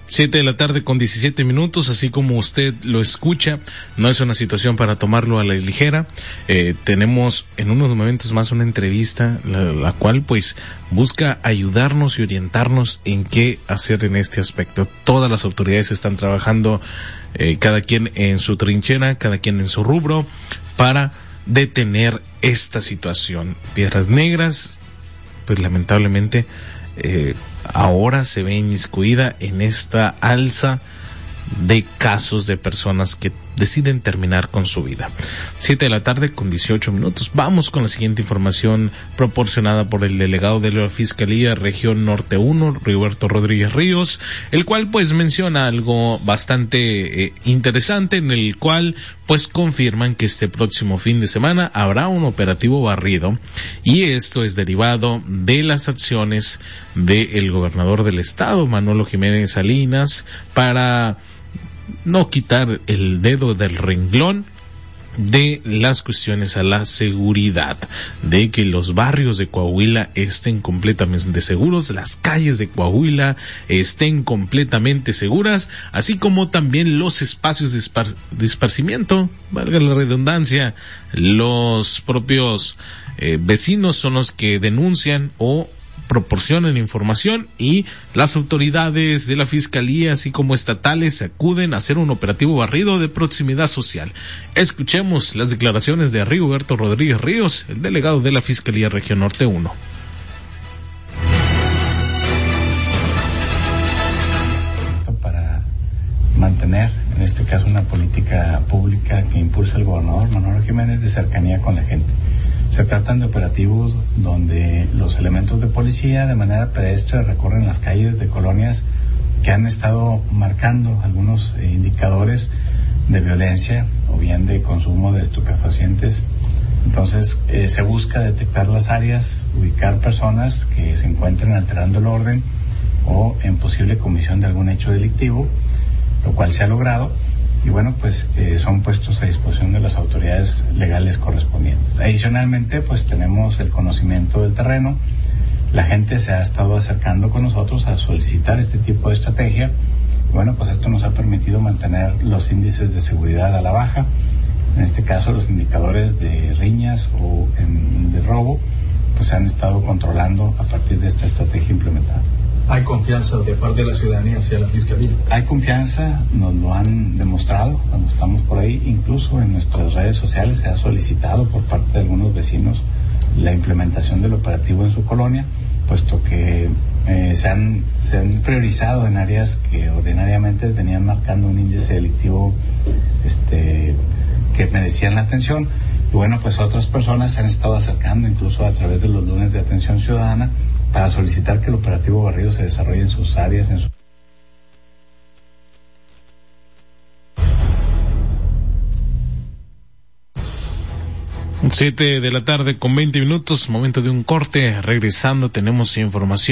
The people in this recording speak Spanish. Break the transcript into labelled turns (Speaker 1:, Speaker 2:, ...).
Speaker 1: 7:17 así como usted lo escucha, no es una situación para tomarlo a la ligera. Tenemos en unos momentos más una entrevista, la cual pues busca ayudarnos y orientarnos en qué hacer en este aspecto. Todas las autoridades están trabajando, cada quien en su trinchera, cada quien en su rubro, para detener esta situación. Piedras Negras, pues lamentablemente, ahora se ve inmiscuida en esta alza de casos de personas que deciden terminar con su vida. 7:18. Vamos con la siguiente información proporcionada por el delegado de la Fiscalía Región Norte 1, Rigoberto Rodríguez Ríos, el cual pues menciona algo bastante interesante, en el cual pues confirman que este próximo fin de semana habrá un operativo barrido, y esto es derivado de las acciones del gobernador del estado, Manolo Jiménez Salinas, para no quitar el dedo del renglón de las cuestiones a la seguridad, de que los barrios de Coahuila estén completamente seguros, las calles de Coahuila estén completamente seguras, así como también los espacios de esparcimiento, valga la redundancia. Los propios vecinos son los que denuncian o proporcionan información, y las autoridades de la Fiscalía, así como estatales, acuden a hacer un operativo barrido de proximidad social. Escuchemos las declaraciones de Rigoberto Rodríguez Ríos, el delegado de la Fiscalía Región Norte 1.
Speaker 2: Esto para mantener, en este caso, una política pública que impulsa el gobernador Manolo Jiménez de cercanía con la gente. Se tratan de operativos donde los elementos de policía de manera pedestre recorren las calles de colonias que han estado marcando algunos indicadores de violencia o bien de consumo de estupefacientes. Entonces se busca detectar las áreas, ubicar personas que se encuentren alterando el orden o en posible comisión de algún hecho delictivo, lo cual se ha logrado. Y bueno, pues son puestos a disposición de las autoridades legales correspondientes. Adicionalmente, pues tenemos el conocimiento del terreno. La gente se ha estado acercando con nosotros a solicitar este tipo de estrategia. Bueno, pues esto nos ha permitido mantener los índices de seguridad a la baja. En este caso, los indicadores de riñas o de robo, pues se han estado controlando a partir de esta estrategia implementada.
Speaker 3: ¿Hay confianza de parte de la ciudadanía hacia la Fiscalía?
Speaker 2: Hay confianza, nos lo han demostrado cuando estamos por ahí. Incluso en nuestras redes sociales se ha solicitado por parte de algunos vecinos la implementación del operativo en su colonia, puesto que se han priorizado en áreas que ordinariamente venían marcando un índice delictivo que merecían la atención. Y bueno, pues otras personas se han estado acercando incluso a través de los lunes de atención ciudadana para solicitar que el operativo barrido se desarrolle en sus áreas, en su...
Speaker 1: 7:20, momento de un corte. Regresando tenemos información